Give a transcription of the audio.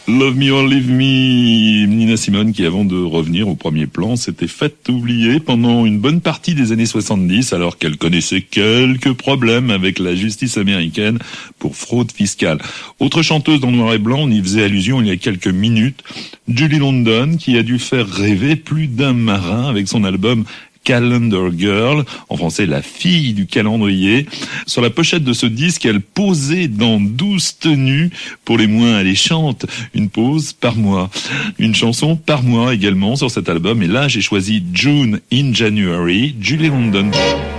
Love Me or Leave Me, Nina Simone qui, avant de revenir au premier plan, s'était faite oublier pendant une bonne partie des années 70 alors qu'elle connaissait quelques problèmes avec la justice américaine pour fraude fiscale. Autre chanteuse dans Noir et Blanc, on y faisait allusion il y a quelques minutes, Julie London qui a dû faire rêver plus d'un marin avec son album Calendar Girl, en français la fille du calendrier. Sur la pochette de ce disque, elle posait dans 12 tenues pour les moins alléchantes, une pause par mois. Une chanson par mois également sur cet album, et là j'ai choisi June in January, Julie London.